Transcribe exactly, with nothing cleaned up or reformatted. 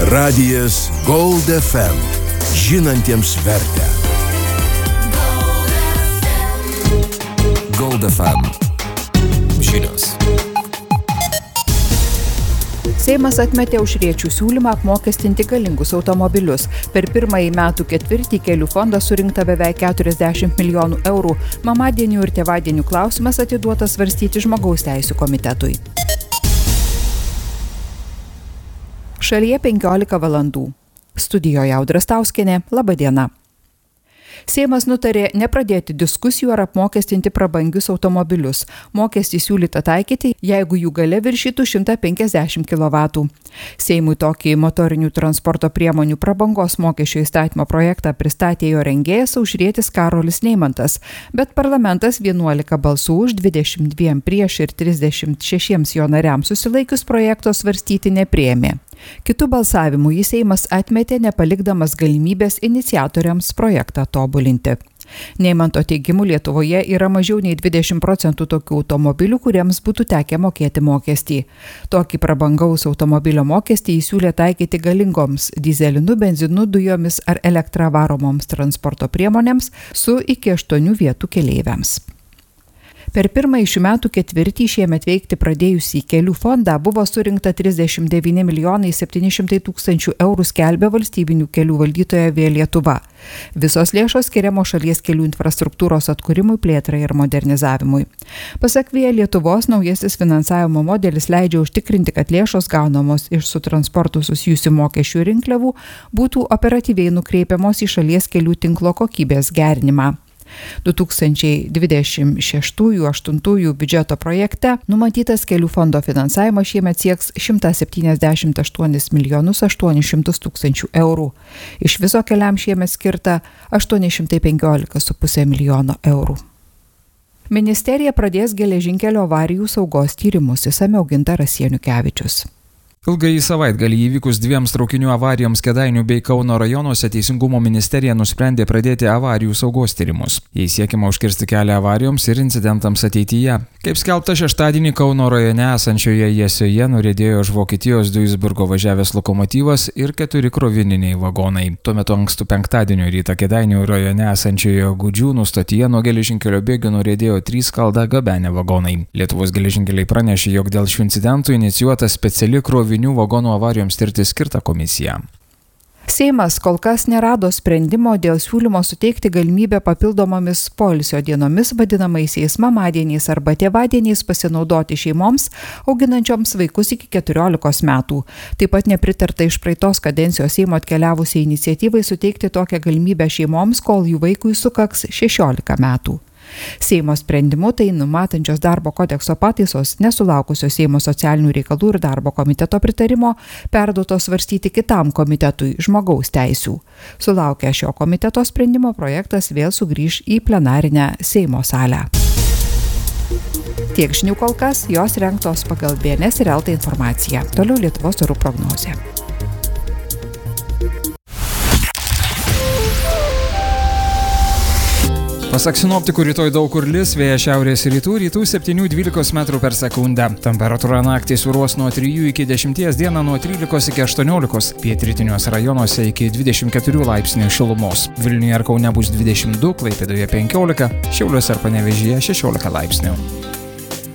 Radijas Gold F M. Žinantiems vertę. Gold F M. Žinios. Seimas atmetė Aušriečių siūlymą apmokestinti galingus automobilius. Per pirmąjį metų ketvirtį kelių fondą surinkta beveik keturiasdešimt milijonų eurų. Mamadienių ir tėvadienių klausimas atiduotas svarstyti Žmogaus teisių komitetui. Šalyje penkiolika valandų. Studijoje Audra Stauskienė. Labą dieną. Seimas nutarė nepradėti diskusijų ar apmokestinti prabangius automobilius. Mokestį siūlyta taikyti, jeigu jų galia viršytų šimtą penkiasdešimt kilovatų. Seimui tokį motorinių transporto priemonių prabangos mokesčio įstatymo projektą pristatė jo rengėjas Aušrietis Karolis Neimantas, bet parlamentas vienuolika balsų už, dvidešimt dvi prieš ir trisdešimt šešiems jo nariams susilaikius projekto svarstyti nepriėmė. Kitų balsavimų jį Seimas atmetė, nepalikdamas galimybės iniciatoriams projektą tobulinti. Neimanto teigimu Lietuvoje yra mažiau nei dvidešimt procentų tokių automobilių, kuriems būtų tekę mokėti mokestį. Tokį prabangaus automobilio mokestį įsiūlė taikyti galingoms dyzelinu, benzinu, dujomis ar elektra varomoms transporto priemonėms su iki aštuonių vietų keleiviams. Per pirmąjį šių metų ketvirtį šiemet veikti pradėjusį kelių fondą buvo surinkta trisdešimt devyni milijonai septyni šimtai tūkstančių eurų, skelbia valstybinių kelių valdytoja Via Lietuva. Visos lėšos skiriamos šalies kelių infrastruktūros atkūrimui, plėtrai ir modernizavimui. Pasak Via Lietuvos, naujasis finansavimo modelis leidžia užtikrinti, kad lėšos gaunamos iš su transportu susijusių mokesčių rinkliavų būtų operatyviai nukreipiamos į šalies kelių tinklo kokybės gerinimą. du tūkstančiai dvidešimt šeši aštuntų biudžeto projekte numatytas kelių fondo finansavimas šiemet sieks šimtą septyniasdešimt aštuonis milijonus aštuonis šimtus tūkstančių eurų. Iš viso keliam šiemet skirta aštuoni šimtai penkiolika su puse milijono eurų. Ministerija pradės geležinkelio avarijų saugos tyrimus, išsamiau Gintaras Janukevičius. Ilgąjį savaitgalį įvykus dviems traukinių avarijoms Kėdainių bei Kauno rajonuose Teisingumo ministerija nusprendė pradėti avarijų saugos tyrimus. Jais siekiama užkirsti kelią avarijoms ir incidentams ateityje. Kaip skelbta, šeštadienį Kauno rajone esančioje Jesioje nuriedėjo iš Vokietijos Duisburgo važiavęs lokomotyvas ir keturi krovininiai vagonai. Tuo metu ankstų penktadienio rytą Kėdainių rajone esančioje Gudžiūnų stotyje nuo geležinkelio bėgių nuriedėjo trys skaldą gabenę vagonai. Lietuvos geležinkeliai pranešė, jog dėl šių incidentų inicijuota speciali krovinių vagonų avarijoms tirti skirta komisija. Seimas kol kas nerado sprendimo dėl siūlymo suteikti galimybę papildomomis poilsio dienomis, vadinamaisiais mamadieniais arba tėvadieniais, pasinaudoti šeimoms, auginančioms vaikus iki keturiolikos metų. Taip pat nepritarta iš praeitos kadencijos Seimo atkeliavusiai iniciatyvai suteikti tokią galimybę šeimoms, kol jų vaikui sukaks šešiolika metų. Seimo sprendimu tai numatančios darbo kodekso pataisos, nesulaukusios Seimo socialinių reikalų ir darbo komiteto pritarimo, perduotos svarstyti kitam komitetui Žmogaus teisių. Sulaukę šio komiteto sprendimo, projektas vėl sugrįš į plenarinę Seimo salę. Tiek žinių kol kas, jos rengtos pagal B N S ir L T informaciją. Toliau Lietuvos orų prognozė. Pasak sinoptikų, rytoj daug kur lis, vėjas šiaurės rytų, rytų septynių dvylikos metrų per sekundę. Temperatūra naktį svyruos nuo trijų iki dešimties, dieną nuo trylikos iki aštuoniolikos, pietrytiniuose rajonuose iki dvidešimt keturių laipsnių šilumos. Vilniuje ir Kaune bus dvidešimt du, Klaipėdoje penkiolika, Šiauliuose ir Panevėžyje šešiolika laipsnių.